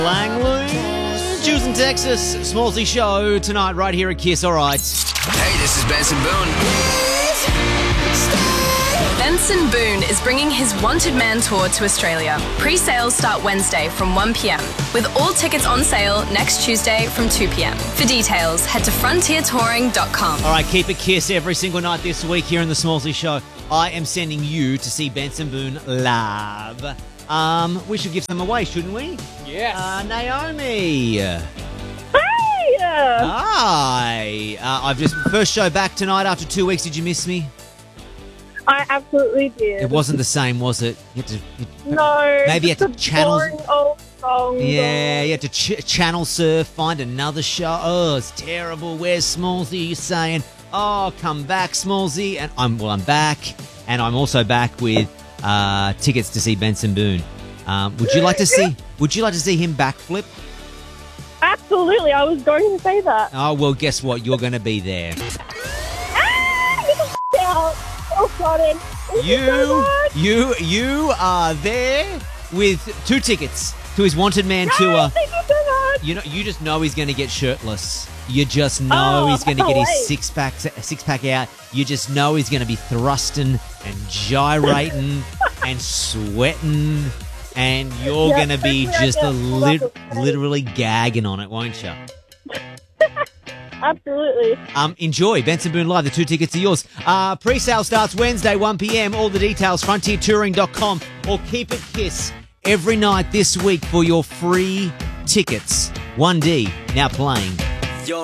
Langley, Jules in Texas, Smallsy Show tonight right here at Kiss. All right. Hey, this is Benson Boone. Benson Boone is bringing his Wanted Man tour to Australia. Pre-sales start Wednesday from 1 p.m, with all tickets on sale next Tuesday from 2 p.m. For details, head to frontiertouring.com. All right, keep it Kiss every single night this week here in the Smallsy Show. I am sending you to see Benson Boone live. We should give some away, shouldn't we? Yes. Naomi. Hey! Hi. I've just first show back tonight after 2 weeks. Did you miss me? I absolutely did. It wasn't the same, was it? No. Maybe you had to just channel. boring old songs. Yeah, you had to channel surf, find another show. Oh, it's terrible. Where's Smallsy? You're saying, oh, come back, Smallsy. And I'm back, and I'm also back with tickets to see Benson Boone. Would you like to see him backflip? Absolutely. I was going to say that. Oh, well, guess what? You're going to be there. Get the out. Oh, God. You are there with 2 tickets to his Wanted Man tour. Thank you so much. You just know he's going to get shirtless. You just know he's going to get his six pack out. You just know he's going to be thrusting and gyrating and sweating, and you're going to be just literally gagging on it, won't you? Absolutely. Enjoy Benson Boone Live. The 2 tickets are yours. Pre-sale starts Wednesday, 1 p.m. All the details, frontiertouring.com, or keep it Kiss every night this week for your free tickets. 1D, now playing.